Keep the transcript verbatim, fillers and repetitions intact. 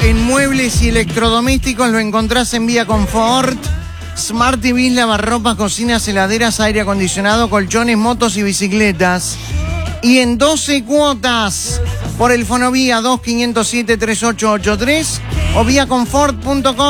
en muebles y electrodomésticos lo encontrás en Vía Confort. Smart T V, lavarropas, cocinas, heladeras, aire acondicionado, colchones, motos y bicicletas. Y en doce cuotas por el Fonovía dos quinientos siete, treinta y ocho ochenta y tres o vía confort punto com.